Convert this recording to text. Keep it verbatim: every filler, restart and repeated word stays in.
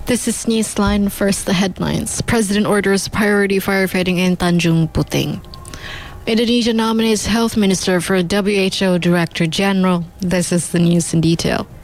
This is Newsline. First, the headlines. President orders priority firefighting in Tanjung Puting. Indonesia nominates health minister for W H O Director General. This is the news in detail.